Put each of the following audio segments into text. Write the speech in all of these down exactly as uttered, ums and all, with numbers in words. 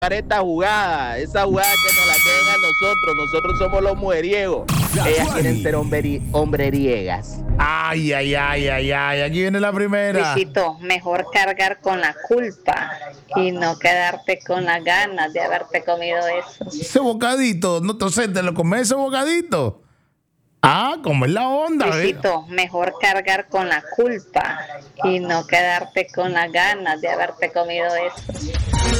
esta jugada, esa jugada que nos la den a nosotros, nosotros somos los mujeriegos. Ellas quieren ser hombre, hombreriegas. Ay, ay, ay, ay, ay, aquí viene la primera. Luisito, mejor cargar con la culpa y no quedarte con las ganas de haberte comido eso. Ese bocadito, no, entonces te lo comes ese bocadito. Ah, ¿cómo es la onda? Luisito, mejor cargar con la culpa y no quedarte con las ganas de haberte comido eso.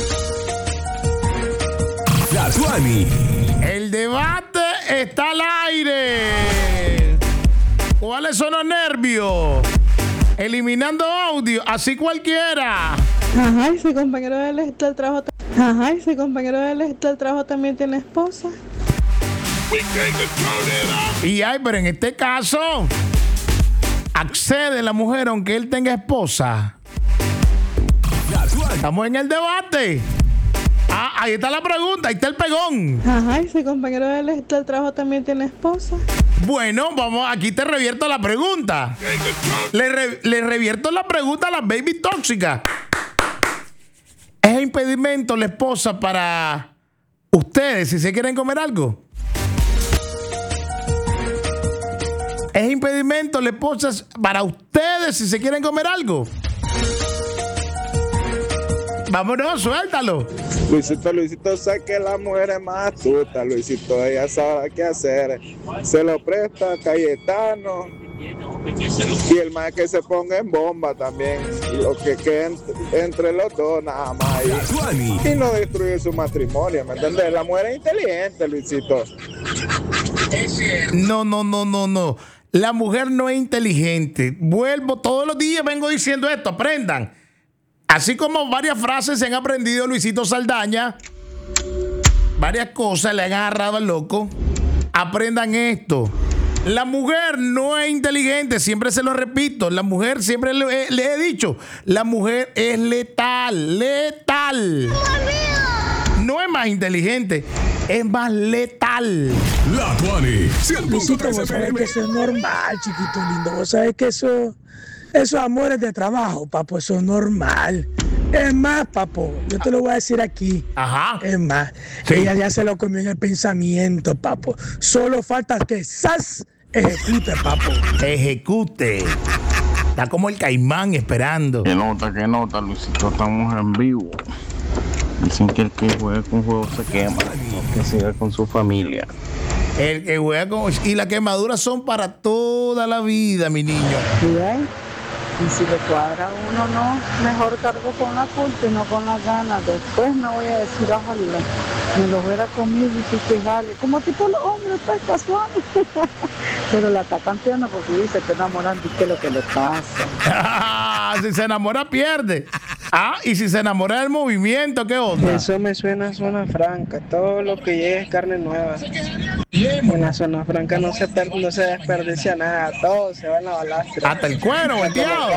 La Tuani. El debate está al aire. ¿Cuáles son los nervios? Eliminando audio, así cualquiera. Ajá, y si compañero de él está el trabajo. Ajá, y si compañero de él está el trabajo también tiene esposa. Y ay, pero en este caso, accede la mujer aunque él tenga esposa. Estamos en el debate. Ah, ahí está la pregunta, ahí está el pegón. Ajá, y si compañero de él está el trabajo también tiene esposa. Bueno, vamos, aquí te revierto la pregunta. Le, re, le revierto la pregunta a las baby tóxicas. ¿Es impedimento la esposa para ustedes si se quieren comer algo? ¿Es impedimento la esposa para ustedes si se quieren comer algo? Vámonos, suéltalo. Luisito, Luisito, sé que la mujer es más astuta, Luisito, ella sabe qué hacer. Se lo presta a Cayetano y el más que se ponga en bomba también. Lo que quede entre, entre los dos, nada más. Y, y no destruye su matrimonio, ¿me entiendes? La mujer es inteligente, Luisito. No, no, no, no, no. La mujer no es inteligente. Vuelvo, todos los días vengo diciendo esto, aprendan. Así como varias frases se han aprendido Luisito Saldaña, varias cosas le han agarrado al loco. Aprendan esto. La mujer no es inteligente, siempre se lo repito. La mujer, siempre le, le he dicho, la mujer es letal, letal. No es más inteligente, es más letal. La Tuani. Luisito, vos sabés que eso es normal, chiquito lindo. Vos sabés que eso... Esos amores de trabajo, papo, eso es normal. Es más, papo, yo te lo voy a decir aquí. Ajá. Es más, Sí. ella ya se lo comió en el pensamiento, papo. Solo falta que ¡zas! Ejecute, papo. Ejecute. Está como el caimán esperando. Que nota, que nota, Luisito, estamos en vivo. Dicen que el que juega con juego se quema, no que siga con su familia. El que juega con... Y las quemaduras son para toda la vida, mi niño. Bien. Y si le cuadra a uno, no, mejor cargo con la culpa y no con las ganas. Después me voy a decir, ojalá, me lo hubiera comido y sí que jale. Como tipo los hombres, pues casual. Pero la está campeona porque dice que enamoran, ¿y qué es lo que le pasa? Si se enamora, pierde. Ah, y si se enamora del movimiento, ¿qué onda? Eso me suena a zona franca. Todo lo que llegue es carne nueva. En la zona franca no se, per- no se desperdicia nada. Todo se va en la balastra. Hasta el cuero, volteado.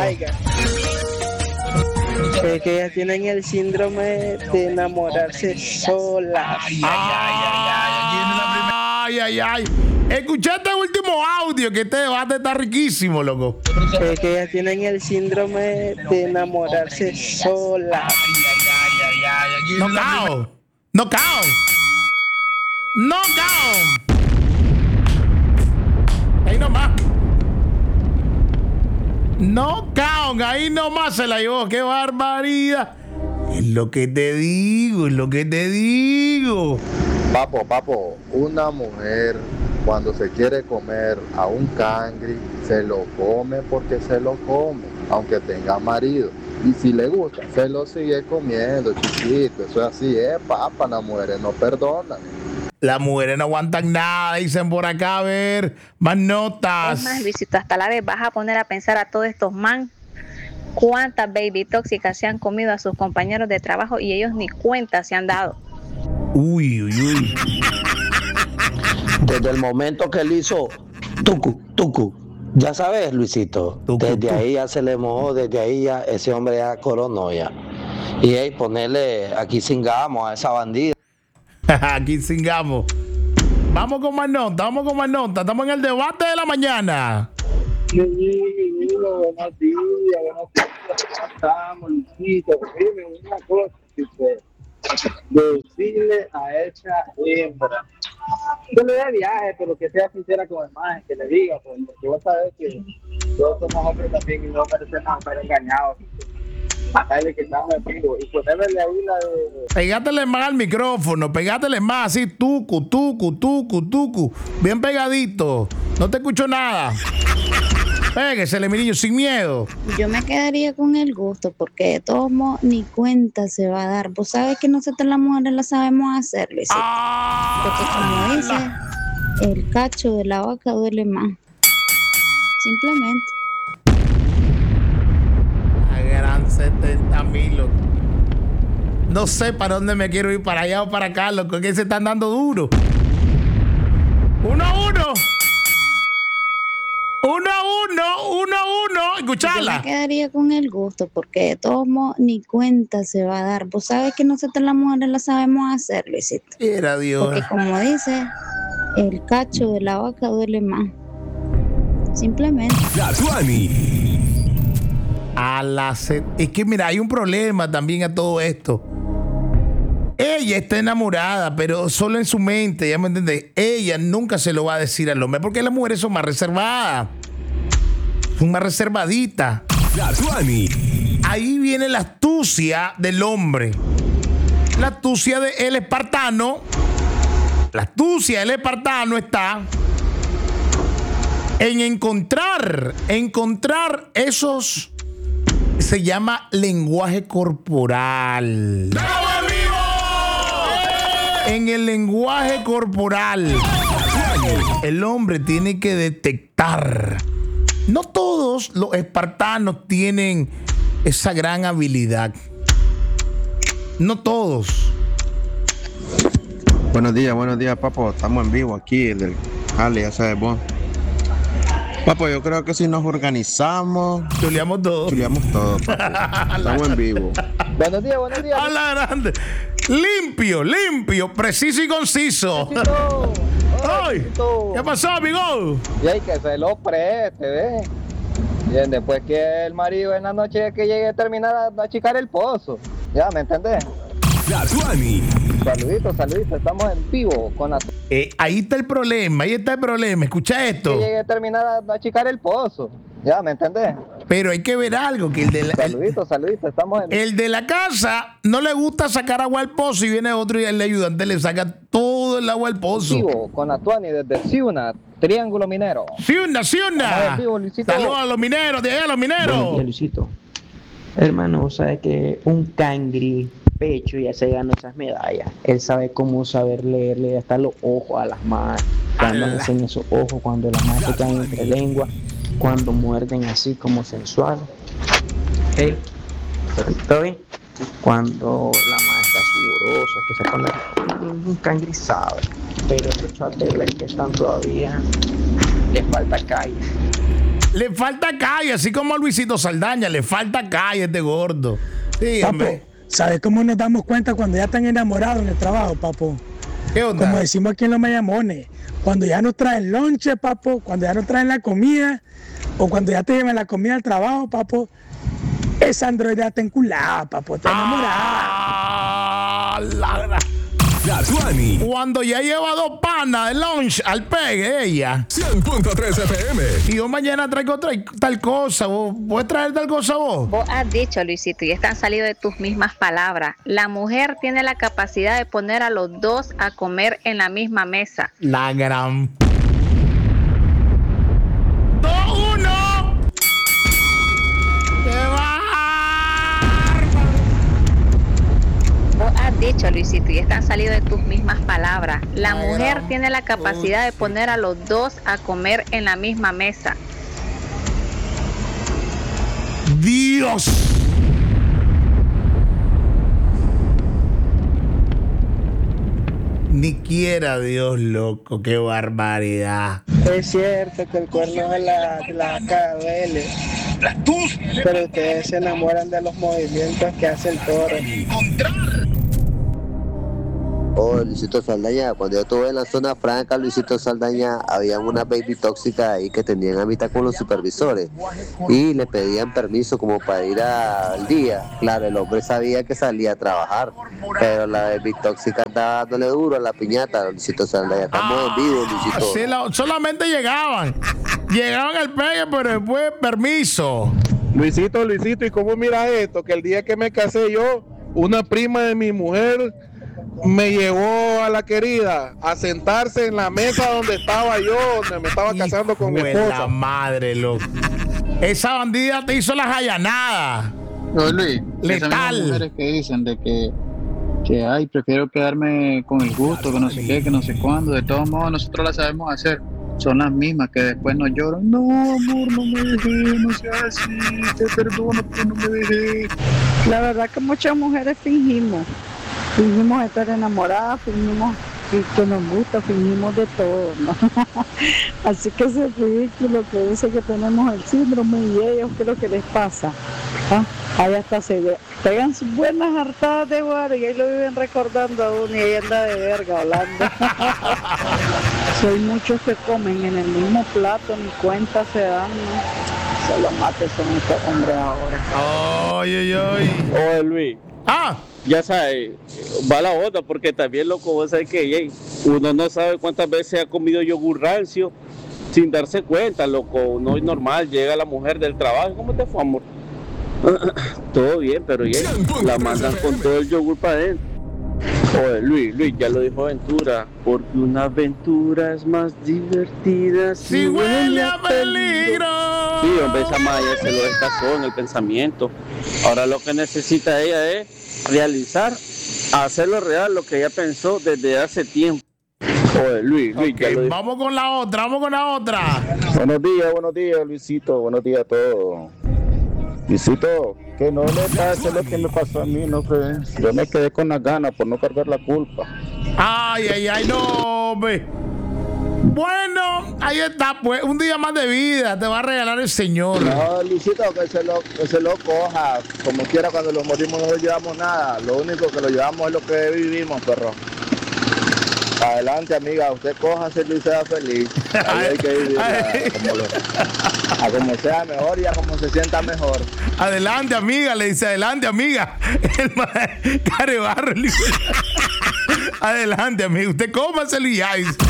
Es que ellas tienen el síndrome de enamorarse solas. Ay, ay, ay, ay, ay, ay. Escuchaste el último audio, que este debate está riquísimo, loco. Es que ellas tienen el síndrome de enamorarse solas. No cao. No cao. No cao. Ahí nomás. No cao. Ahí nomás se la llevó. ¡Qué barbaridad! Es lo que te digo, es lo que te digo. Papo, papo, una mujer cuando se quiere comer a un cangri, se lo come porque se lo come, aunque tenga marido. Y si le gusta, se lo sigue comiendo, chiquito. Eso es así, es, papa, las mujeres no perdonan. Las mujeres no aguantan nada, dicen por acá, a ver, más notas. Es más, Luisito, hasta la vez vas a poner a pensar a todos estos man cuántas baby tóxicas se han comido a sus compañeros de trabajo y ellos ni cuenta se han dado. Uy, uy, uy. Desde el momento que él hizo tucu, tucu, ya sabes, Luisito, tucu, desde tucu. Ahí ya se le mojó, desde ahí ya ese hombre ya coronó ya. Y hey, ponerle aquí cingamos a esa bandida. Aquí cingamos. Vamos con más nota, vamos con más nota. Estamos en el debate de la mañana. Buenos días, buenos días. ¿Cómo estamos, Luisito? Dime una cosa, tipo, Decirle a esa hembra que le dé viaje, pero que sea sincera con el maje, que le diga, pues, porque vos sabés que todos somos hombres también y no merecemos estar engañados. Matarle que estamos en vivo y ponerle ahí la de... Pegátele más al micrófono, pegátele más, así, tucu, tucu, tucu, tucu, bien pegadito, no te escucho nada. Péguesele, mi niño, sin miedo. Yo me quedaría con el gusto, porque de todos modos ni cuenta se va a dar. Vos sabés que nosotros las mujeres lo sabemos hacer, Luisito. Porque como dice, el cacho de la vaca duele más. Simplemente. La gran setenta mil, loco. No sé para dónde me quiero ir, para allá o para acá, loco, que se están dando duro. Uno a uno. Uno a uno, uno a uno. Escuchala. Yo me quedaría con el gusto, porque de todos modos ni cuenta se va a dar. Vos sabés que nosotros las mujeres lo sabemos hacer, Luisito. Era Dios. Porque como dice, el cacho de la vaca duele más. Simplemente. A la set... Es que mira, hay un problema también a todo esto. Ella está enamorada, pero solo en su mente, ¿ya me entiendes? Ella nunca se lo va a decir al hombre, porque las mujeres son más reservadas. Son más reservaditas. Ahí viene la astucia del hombre. La astucia del espartano. La astucia del espartano está en encontrar, encontrar esos... Se llama lenguaje corporal. En el lenguaje corporal, el hombre tiene que detectar. No todos los espartanos tienen esa gran habilidad. No todos. Buenos días, buenos días, papo. Estamos en vivo aquí, el del Ale, ya sabes vos. Papo, yo creo que si nos organizamos, chuleamos todo. Chuleamos todo, papo. Estamos en vivo. Buenos días, buenos días. A la grande. Limpio, limpio, preciso y conciso. ¡Ay! ¿Qué pasó, amigo? Y hay que se lo preste, ¿ves? Bien, después que el marido en la noche que llegue a terminar a achicar el pozo. ¿Ya me entendés? Saluditos, saluditos, estamos en vivo con la... Eh, ahí está el problema, ahí está el problema. Escucha esto. Que llegue a terminar a achicar el pozo. ¿Ya me entendés? Pero hay que ver algo, que el de la, saluditos, saluditos, estamos en... el de la casa no le gusta sacar agua al pozo y viene otro y el ayudante le saca todo el agua al pozo. Vivo con Atuani desde Ciuna, Triángulo Minero. Ciuna, Ciuna. Saludos a los mineros, de allá a los mineros. Buenos días, Luisito. Hermano, ¿sabes que un cangri pecho ya se gana esas medallas? Él sabe cómo saber leerle hasta los ojos a las madres, cuando hacen esos ojos, cuando las madres se caen entre lengua, cuando muerden así como sensual. Él, ¿todo bien? Cuando la madre está sudorosa, que se pone un cangri sabe, pero esos chateles que están todavía, les falta calle. Le falta calle, así como a Luisito Saldaña, le falta calle este gordo. Sí, papo, ¿sabes cómo nos damos cuenta cuando ya están enamorados en el trabajo, papo? ¿Qué onda? Como decimos aquí en los Mayamones, cuando ya nos traen lonche, papo, cuando ya nos traen la comida, o cuando ya te llevan la comida al trabajo, papo, esa androide ya está enculada, papo, está enamorada. Ah, la... Cuando ya lleva dos panas de lunch al pegue, ella. cien punto tres F M. Y yo mañana traigo otra, tal cosa. ¿Vos puedes traer tal cosa vos? Vos has dicho, Luisito, y están salido de tus mismas palabras. La mujer tiene la capacidad de poner a los dos a comer en la misma mesa. La gran... ¡Dos, uno! ¡Qué va! Vos has dicho, Luisito, y están salido de tus mismas palabras. La mujer tiene la capacidad de poner a los dos a comer en la misma mesa. ¡Dios! Ni quiera Dios, loco, qué barbaridad. Es cierto que el cuerno de la, de la vaca duele, pero ustedes se enamoran de los movimientos que hace el toro. Oh, Luisito Saldaña, cuando yo estuve en la zona franca, Luisito Saldaña, había una baby tóxica ahí que tenían amistad con los supervisores y le pedían permiso como para ir al día. Claro, el hombre sabía que salía a trabajar, pero la baby tóxica andaba dándole duro a la piñata, Luisito Saldaña. Estamos en vivo, Luisito. Sí, la, solamente llegaban. Llegaban al pegue, pero después permiso. Luisito, Luisito, ¿y cómo mira esto? Que el día que me casé yo, una prima de mi mujer me llevó a la querida a sentarse en la mesa donde estaba yo, donde me estaba casando con mi esposa. La madre, loco. Esa bandida te hizo las allanadas. No, Luis, letal. Esas mismas mujeres que dicen de que, que, ay, prefiero quedarme con el gusto, que no sé qué, que no sé cuándo. De todos modos, nosotros la sabemos hacer. Son las mismas que después nos lloran. No, amor, no me dejé, no seas así, te perdono, pero no me dejé. La verdad que muchas mujeres fingimos. Fingimos estar enamoradas, fingimos que nos gusta, fingimos de todo, ¿no? Así que es ridículo que dice que tenemos el síndrome y ellos, ¿qué es lo que les pasa? ¿Ah? Ahí hasta se pegan sus buenas hartadas de guaro y ahí lo viven recordando a uno y ahí anda de verga hablando. Si hay muchos que comen en el mismo plato, ni cuenta se dan, ¿no? Se lo mates son estos hombres ahora. Ay, ay, ay. Oye, Luis. Ah. Ya sabes, va la otra, porque también, loco, vos sabés que hey, uno no sabe cuántas veces ha comido yogur rancio sin darse cuenta, loco. No es normal, llega la mujer del trabajo, ¿cómo te fue, amor? Todo bien, pero yeah, la mandan con todo el yogur para adentro. Oye, Luis, Luis, ya lo dijo Ventura, porque una aventura es más divertida si, si huele a peligro. Sí, hombre, esa maya se lo descasó en el pensamiento. Ahora lo que necesita ella es realizar, hacerlo real, lo que ella pensó desde hace tiempo. Oye, Luis, Luis, okay, ya lo vamos con la otra, vamos con la otra. Buenos días, buenos días, Luisito, buenos días a todos. Luisito, que no le pase lo que me pasó a mí, no fue. Yo me quedé con las ganas por no cargar la culpa. Ay, ay, ay, no, hombre. Bueno, ahí está, pues, un día más de vida te va a regalar el Señor. No, Luisito, que se lo, que se lo coja. Como quiera, cuando lo morimos no lo llevamos nada. Lo único que lo llevamos es lo que vivimos, perro. Adelante, amiga, usted cójase y sea feliz. Ahí hay que vivir a como, lo, a como sea mejor y a como se sienta mejor. Adelante, amiga, le dice, adelante, amiga. El Carebarro. Adelante, amigo. Usted cómaselo y ya.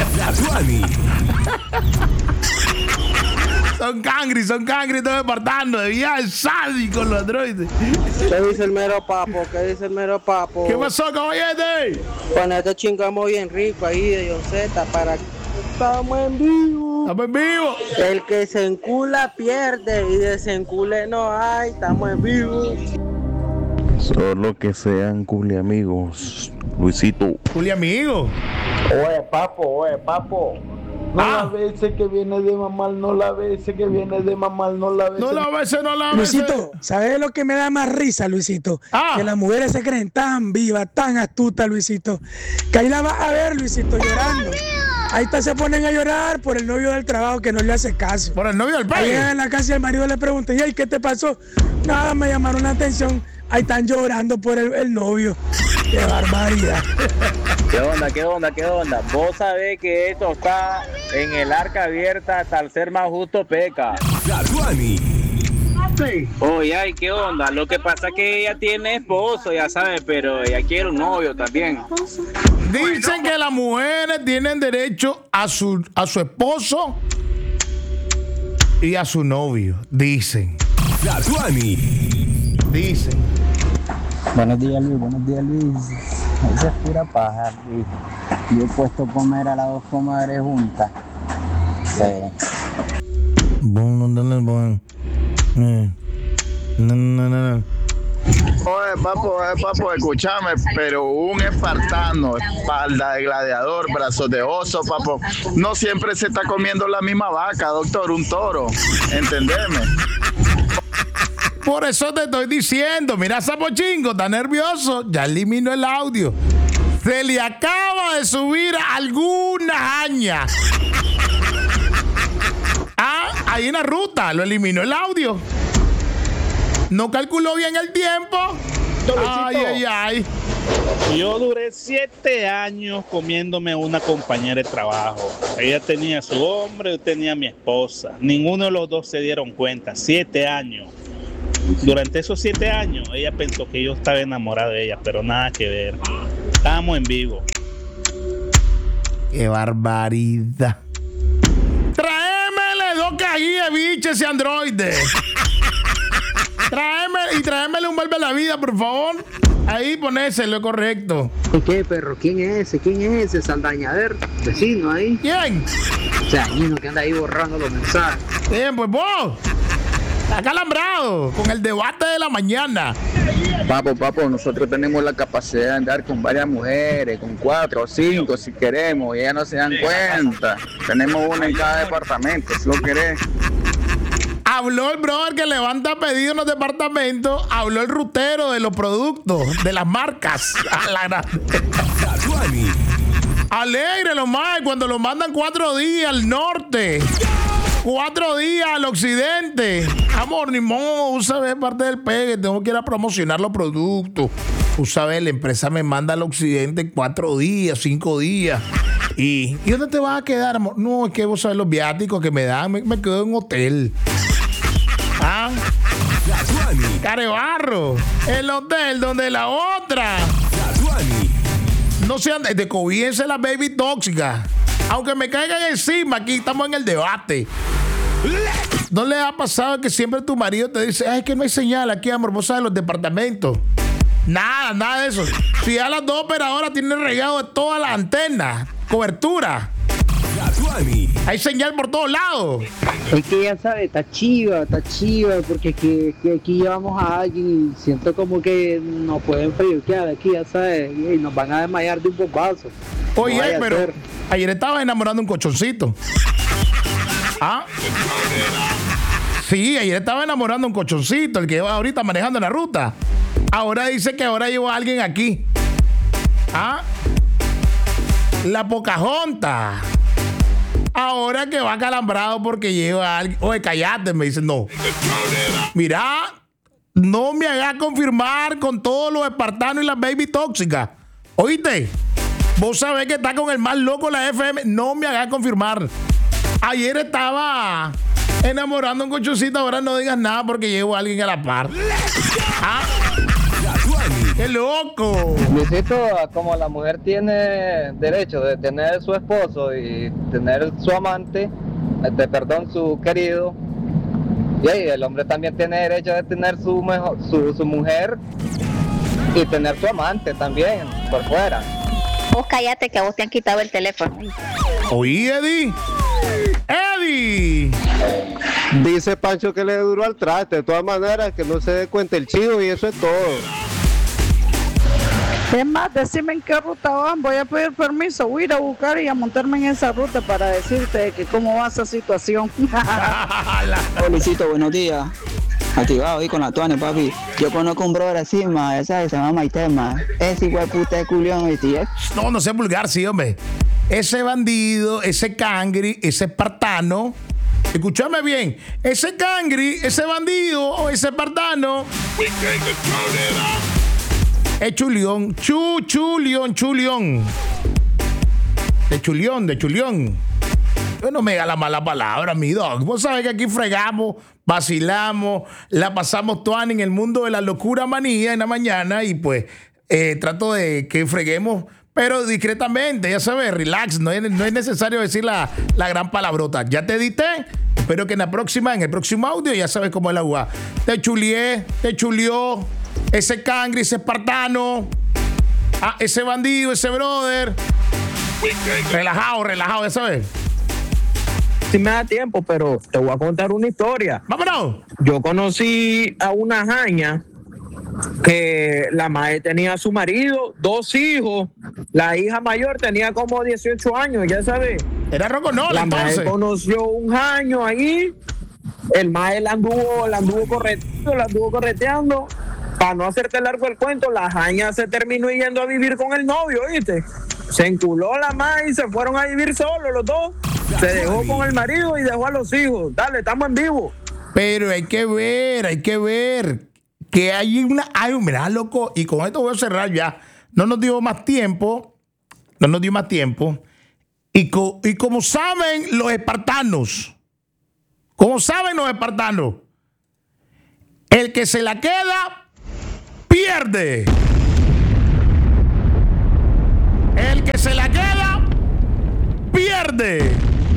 Son cangri, son cangri, todos espartanos. De viaje sádico los androides. ¿Qué dice el mero papo? ¿Qué dice el mero papo? ¿Qué pasó, caballete? Ponete chingamos bien rico ahí de Yoseta para que estamos en vivo. Estamos en vivo. El que se encula pierde y desencule no hay. Estamos en vivo. Solo que sean culi amigos, Luisito. Culi amigo. Oye, papo, oye, papo. No ah. la veces que viene de mamar, no la veces que viene de mamar, no la veces. No la veces, no la veces. Luisito, ¿sabes lo que me da más risa, Luisito? Ah. Que las mujeres se creen tan vivas, tan astutas, Luisito. Que ahí la vas a ver, Luisito, llorando. Ahí está, se ponen a llorar por el novio del trabajo que no le hace caso. Por el novio del padre. Ahí en la casa y el marido le pregunta, ¿y qué te pasó? Nada, me llamaron la atención. Ahí están llorando por el, el novio. ¡Qué barbaridad! ¿Qué onda, qué onda, qué onda? Vos sabés que esto está en el arca abierta hasta el ser más justo peca. Oye, ay, ¿qué onda? Lo que pasa es que ella tiene esposo, ya sabes, pero ella quiere un novio también. Dicen que las mujeres tienen derecho a su, a su esposo y a su novio. Dicen. Dicen. Buenos días, Luis. Buenos días, Luis. Esa es pura paja, Luis. Yo he puesto a comer a las dos comadres juntas. Sí. Bueno, dale, bueno. Eh. No, no, no, no. Oye, papo, oye, papo, escúchame, pero un espartano, espalda de gladiador, brazos de oso, papo, no siempre se está comiendo la misma vaca, doctor, un toro, ¿entendeme? Por eso te estoy diciendo, mira, Sapochingo, está nervioso, ya eliminó el audio. Se le acaba de subir algunas añas. Ah, ahí en la ruta, lo eliminó el audio. No calculó bien el tiempo. Ay, ay, ay. Yo duré siete años comiéndome una compañera de trabajo. Ella tenía su hombre, yo tenía mi esposa. Ninguno de los dos se dieron cuenta. Siete años. Durante esos siete años, ella pensó que yo estaba enamorado de ella, pero nada que ver. Estábamos en vivo. ¡Qué barbaridad! ¡Tráemele dos caguías, bicho, ese androide! Tráeme, y tráemele un vuelve a la vida, por favor. Ahí ponese lo correcto. ¿Qué, perro? ¿Quién es ese? ¿Quién es ese? Saldaña, a ver, vecino ahí. ¿Quién? O sea, niño que anda ahí borrando los mensajes. Bien, pues vos. Está calambrado con el debate de la mañana. Papo, papo, nosotros tenemos la capacidad de andar con varias mujeres, con cuatro o cinco si queremos, y ellas no se dan cuenta. Tenemos una en cada departamento, si lo querés. Habló el brother que levanta pedidos en los departamentos. Habló el rutero de los productos, de las marcas. Alegre los más cuando los mandan cuatro días al norte, cuatro días al occidente. Amor, ni modo, usted ve parte del pegue. Tengo que ir a promocionar los productos. Usted ve, la empresa me manda al occidente cuatro días, cinco días. ¿Y, ¿y dónde te vas a quedar, amor? No, es que vos sabés los viáticos que me dan. Me, me quedo en un hotel. ¿Ah? Carebarro, el hotel donde la otra no sean de, de cobiense la baby tóxica. Aunque me caigan encima, aquí estamos en el debate. ¿No le ha pasado que siempre tu marido te dice, ay, que no hay señal aquí, amor, vos sabes los departamentos? Nada, nada de eso. Si ya las dos operadoras tienen regado de todas las antenas, cobertura. Hay señal por todos lados. Es que ya sabes, está chiva, está chiva, porque que, que aquí llevamos a alguien y siento como que nos pueden freír aquí, ya sabes, y nos van a desmayar de un bombazo. Oye, no pero ser. Ayer estabas enamorando un cochoncito. ¿Ah? Sí, ayer estaba enamorando un cochoncito, el que va ahorita manejando la ruta. Ahora dice que ahora llevo a alguien aquí. ¿Ah? La Pocahontas. Ahora que va calambrado porque lleva a alguien. Oye, cállate, me dice, no. Mira, no me hagas confirmar con todos los espartanos y las baby tóxicas. ¿Oíste? Vos sabés que está con el más loco la F M. No me hagas confirmar. Ayer estaba enamorando a un cochoncito, ahora no digas nada porque llevo a alguien a la par. ¿Ah? ¡Qué loco! Luisito, como la mujer tiene derecho de tener su esposo y tener su amante, este, perdón, su querido, y ahí el hombre también tiene derecho de tener su, mejor, su, su mujer y tener su amante también, por fuera. Vos cállate que a vos te han quitado el teléfono. Oí, Eddie. Eddie. Dice Pancho que le duró al traste, de todas maneras, que no se dé cuenta el chivo y eso es todo. Es más, decime en qué ruta van, voy a pedir permiso, voy a ir a buscar y a montarme en esa ruta para decirte que cómo va esa situación. Hola, Luisito, buenos días. Activado ahí con la tuane, papi. Yo conozco un brother así, ma, esa se llama Maitema. Ese igual puta de culión, ¿eh? No, no sé vulgar, sí, hombre. Ese bandido, ese cangri, ese espartano. Escúchame bien. Ese cangri, ese bandido o ese espartano. Es chulión. Chu, chulión, chulión. De chulión, de chulión. Yo no me diga la mala palabra, mi dog. Vos sabés que aquí fregamos, vacilamos, la pasamos toda en el mundo de la locura manía en la mañana y pues eh, trato de que freguemos, pero discretamente, ya sabes, relax, no es, no es necesario decir la, la gran palabrota. Ya te edité, espero que en la próxima, en el próximo audio ya sabes cómo es la U A. Te chulié, te chulió, ese cangri, ese espartano, ah, ese bandido, ese brother. Relajado, relajado, ya sabes. Si me da tiempo, pero te voy a contar una historia. ¡Vámonos! Yo conocí a una jaña que la madre tenía a su marido, dos hijos. La hija mayor tenía como dieciocho años, ya sabes. Era roconola, la entonces. madre conoció un año ahí. El madre la anduvo, la anduvo correteando, la anduvo correteando. Para no hacerte largo el cuento, la jaña se terminó yendo a vivir con el novio, ¿viste? Se enculó la madre y se fueron a vivir solos los dos. Se dejó con el marido y dejó a los hijos. Dale, estamos en vivo. Pero hay que ver, hay que ver que hay una... Ay, mira, loco, y con esto voy a cerrar ya. no nos dio más tiempo, no nos dio más tiempo. Y, co, y como saben los espartanos, como saben los espartanos, el que se la queda, pierde. El que se la queda, pierde.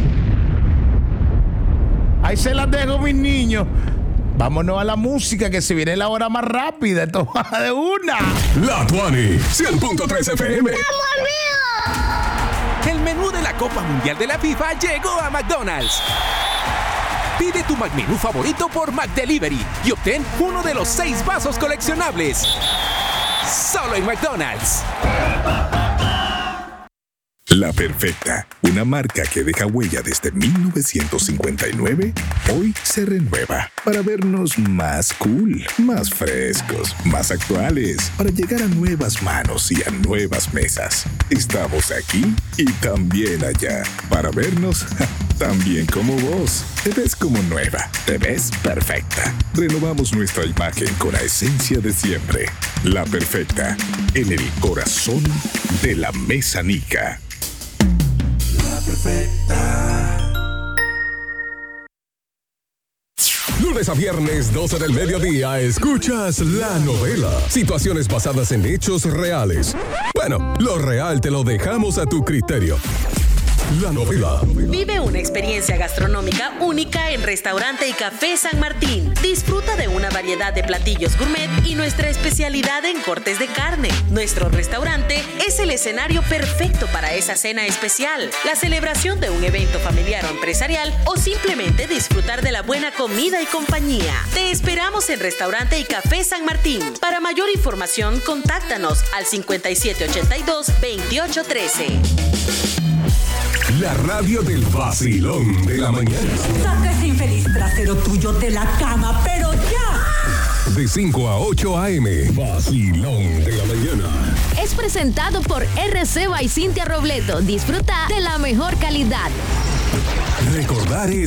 Ahí se las dejo, mis niños. Vámonos a la música, que se viene la hora más rápida. Esto va de una. La Tuani, cien punto tres F M. El menú de la Copa Mundial de la FIFA llegó a McDonald's. Pide tu McMenú favorito por McDelivery y obtén uno de los seis vasos coleccionables. Solo en McDonald's. La Perfecta, una marca que deja huella desde mil novecientos cincuenta y nueve, hoy se renueva para vernos más cool, más frescos, más actuales, para llegar a nuevas manos y a nuevas mesas. Estamos aquí y también allá, para vernos tan bien como vos. Te ves como nueva, te ves perfecta. Renovamos nuestra imagen con la esencia de siempre. La Perfecta, en el corazón de la mesa nica. Perfecta. Lunes a viernes, doce del mediodía, escuchas La Novela. Situaciones basadas en hechos reales. Bueno, lo real te lo dejamos a tu criterio. La Novela. Vive una experiencia gastronómica única en Restaurante y Café San Martín. Disfruta de una variedad de platillos gourmet y nuestra especialidad en cortes de carne. Nuestro restaurante es el escenario perfecto para esa cena especial, la celebración de un evento familiar o empresarial, o simplemente disfrutar de la buena comida y compañía. Te esperamos en Restaurante y Café San Martín. Para mayor información, contáctanos al cincuenta y siete ochenta y dos, veintiocho trece. La radio del vacilón de la mañana. Saca ese infeliz trasero tuyo de la cama, pero ya. De cinco a ocho a eme, vacilón de la mañana. Es presentado por R C by Cintia Robleto. Disfruta de la mejor calidad. Recordar es